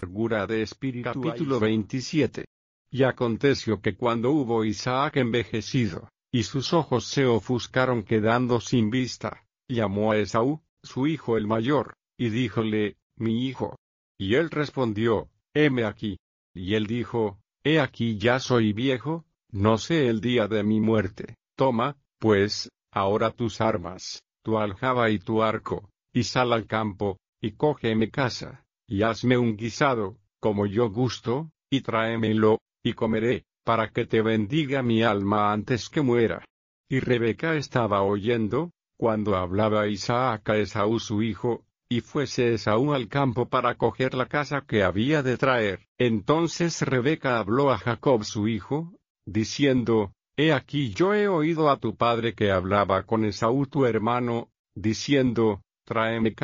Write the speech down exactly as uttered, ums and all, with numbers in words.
amargura de espíritu. Capítulo veintisiete. Y aconteció que cuando hubo Isaac envejecido, y sus ojos se ofuscaron quedando sin vista, llamó a Esaú, su hijo el mayor, y díjole, mi hijo. Y él respondió, heme aquí. Y él dijo, he aquí ya soy viejo, no sé el día de mi muerte, toma, pues, ahora tus armas, tu aljaba y tu arco, y sal al campo, y cógeme caza, y hazme un guisado, como yo gusto, y tráemelo, y comeré, para que te bendiga mi alma antes que muera. Y Rebeca estaba oyendo, cuando hablaba Isaac a Esaú su hijo, y fuese Esaú al campo para coger la caza que había de traer. Entonces Rebeca habló a Jacob su hijo, diciendo, he aquí yo he oído a tu padre que hablaba con Esaú tu hermano, diciendo, tráeme